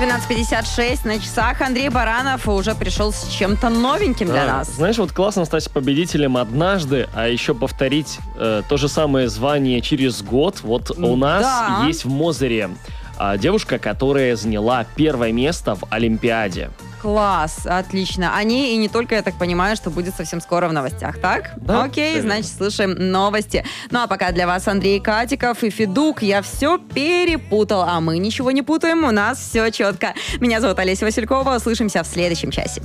12:56 на часах. Андрей Баранов уже пришел с чем-то новеньким для нас. Знаешь, вот классно стать победителем однажды, а еще повторить то же самое звание через год. Вот у нас есть в Мозыре девушка, которая заняла первое место в Олимпиаде. Класс, отлично. Они и не только, я так понимаю, что будет совсем скоро в новостях, так? Да. Окей, значит, слушаем новости. Ну а пока для вас Андрей Катиков и Федук. Я все перепутал, а мы ничего не путаем, у нас все четко. Меня зовут Олеся Василькова, услышимся в следующем часе.